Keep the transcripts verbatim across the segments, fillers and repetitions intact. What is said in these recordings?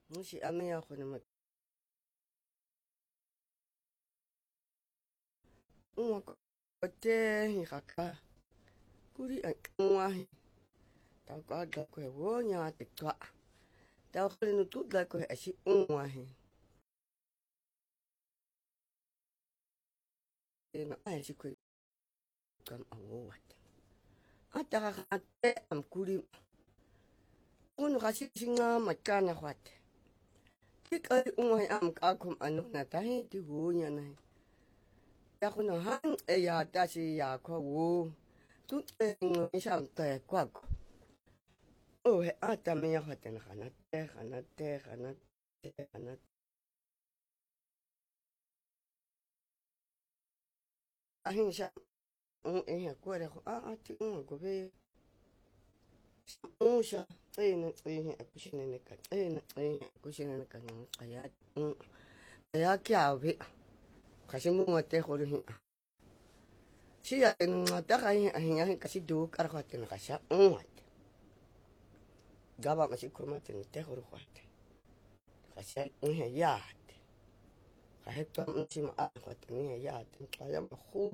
Mushi ame ya khona ma unwa ko te hi kaka kuri an unwa hi ta ko ga ko wo nya te twa ta ko no tu ga ko asi unwa hi e na ai si ko kam awo wat ata ka te am kuri uno ka si singa ma kana wat ki ka unwa am ka kum anu na ta hi ti wo nya na ya ko no han e ya ta si ya ko wo tu te ngo sam te kwa ko oh ata me ya hata na kana te kana te kana te kana ahin sha un e ko re ko a a ti un ko be un sha e na e ku shi ne ka e na e ku shi ne ka no ya un ya kya be ka shi mu te ko ri shi ya en ta ka hin ahin ya ka shi do kar ko te na ka sha un ga ba ma shi ko ma te te ko ro ko te ka sha un ya هيك أنتي ما أخذتني يا تنقل ما خو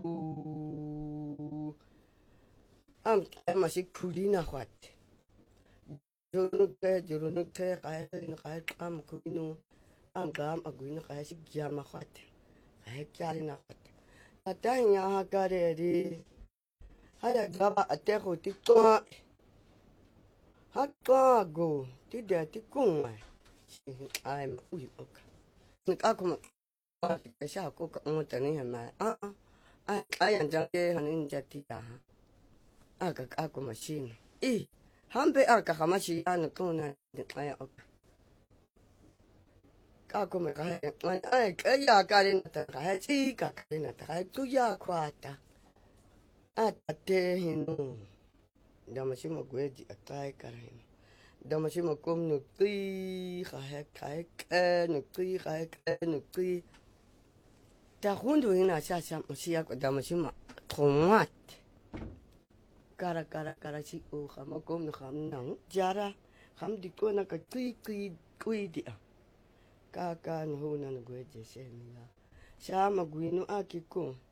أم ما شيء كلنا خد جرونك جرونك قاعد قاعد أم كلنا أم قام أقولنا قاعد شيء جام خد هيك جالنا خد أتاني يا كاريري هذا جابا أتاخو تكوا هكوا جو تدا تكوا أي ما أقول أوكا نكاكم sha ko ka mota ne ma a a a yan ja ke hanin ja ti ta a ka ka ko machine eh han be a ka ma shi an ko na de ya ka ko me ka ai ka ya ka rin ta ka chi ka ka rin ta ka tu ya kwa ta a ta te hinu da ma shi mo gwe ji a kai ka rin da ma shi mo kom no ti ka ha kai ka no ti ka ka no ti ta hundu ina sha sha musiya ko da mushima tomat kara kara kara shi o khama kom no kham nang jara kham di ko na ka tui tui kui di ka ka no na no gwe je she mi ya sha ma gwi no akiko